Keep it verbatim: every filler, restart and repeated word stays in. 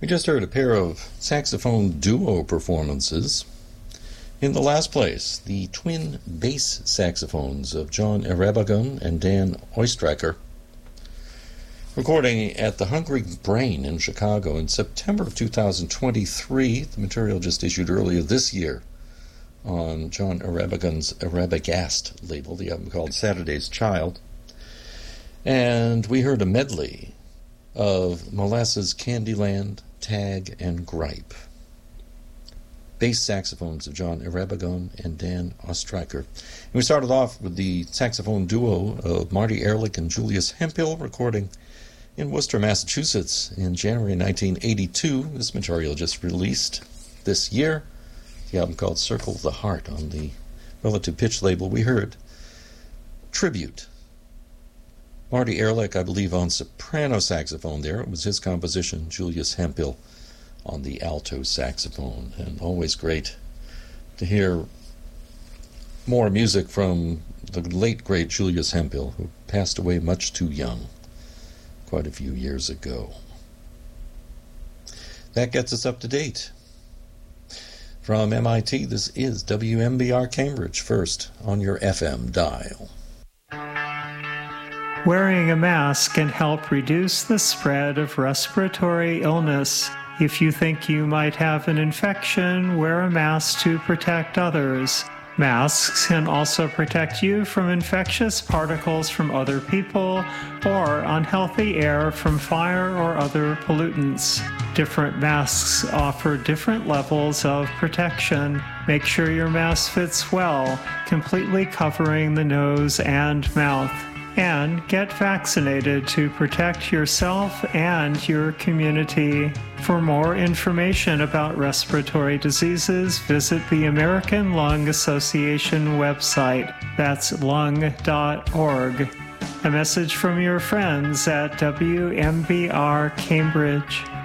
We just heard a pair of saxophone duo performances. In the last place, the twin bass saxophones of John Erebagun and Dan Oistrakher, recording at the Hungry Brain in Chicago in September of two thousand twenty-three. The material just issued earlier this year on John Erebagun's Erebagast label, the album called Saturday's Child. And we heard a medley of Molasses Candyland, Tag, and Gripe. Bass saxophones of John Erebagun and Dan Oistrakher. And we started off with the saxophone duo of Marty Ehrlich and Julius Hemphill, recording in Worcester, Massachusetts in January nineteen eighty-two. This material just released this year. The album called Circle the Heart on the Relative Pitch label. We heard Tribute. Marty Ehrlich, I believe, on soprano saxophone there. It was his composition. Julius Hemphill on the alto saxophone. And always great to hear more music from the late, great Julius Hemphill, who passed away much too young quite a few years ago. That gets us up to date. From M I T, this is W M B R Cambridge, first on your F M dial. Wearing a mask can help reduce the spread of respiratory illness. If you think you might have an infection, wear a mask to protect others. Masks can also protect you from infectious particles from other people or unhealthy air from fire or other pollutants. Different masks offer different levels of protection. Make sure your mask fits well, completely covering the nose and mouth. And get vaccinated to protect yourself and your community. For more information about respiratory diseases, visit the American Lung Association website. That's lung dot org. A message from your friends at W M B R Cambridge.